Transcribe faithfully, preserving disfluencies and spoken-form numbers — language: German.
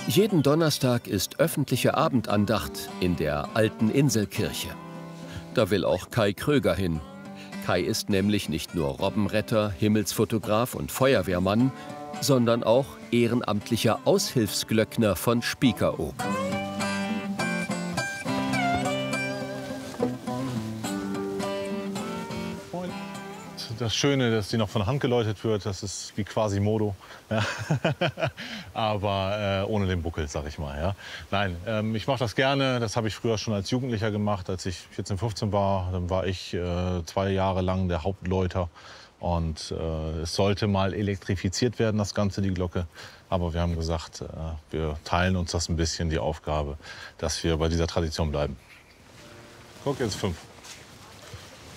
Jeden Donnerstag ist öffentliche Abendandacht in der Alten Inselkirche. Da will auch Kai Kröger hin. Kai ist nämlich nicht nur Robbenretter, Himmelsfotograf und Feuerwehrmann, sondern auch ehrenamtlicher Aushilfsglöckner von Spiekeroog. Das Schöne, dass die noch von Hand geläutet wird, das ist wie Quasimodo. Ja. Aber äh, ohne den Buckel, sag ich mal. Ja. Nein, ähm, ich mache das gerne. Das habe ich früher schon als Jugendlicher gemacht. Als ich vierzehn, fünfzehn war, dann war ich äh, zwei Jahre lang der Hauptläuter. Und äh, es sollte mal elektrifiziert werden, das Ganze, die Glocke. Aber wir haben gesagt, äh, wir teilen uns das ein bisschen, die Aufgabe, dass wir bei dieser Tradition bleiben. Guck, jetzt fünf.